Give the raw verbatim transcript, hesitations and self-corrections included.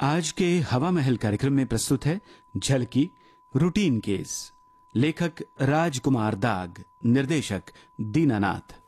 आज के हवा महल कार्यक्रम में प्रस्तुत है झलकी रूटीन केस। लेखक राजकुमार दाग, निर्देशक दीनानाथ।